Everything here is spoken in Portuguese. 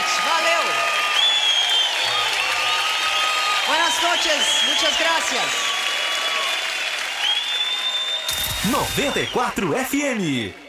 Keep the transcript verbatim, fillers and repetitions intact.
gente. Valeu. Buenas noches. Muchas gracias. noventa e quatro F M.